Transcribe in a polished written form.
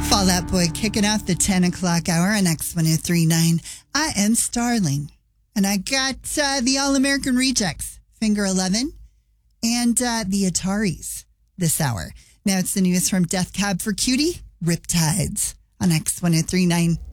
Fall Out Boy kicking off the 10 o'clock hour on X1039. I am Starling. And I got the All-American Rejects, Finger 11, and the Ataris this hour. Now it's the news from Death Cab for Cutie, Riptides on X1039.